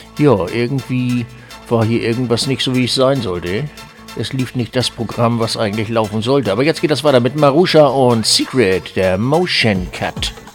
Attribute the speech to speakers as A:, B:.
A: Ja, irgendwie war hier irgendwas nicht so, wie es sein sollte. Es lief nicht das Programm, was eigentlich laufen sollte. Aber jetzt geht das weiter mit Marusha und Secret, der Motion Cut.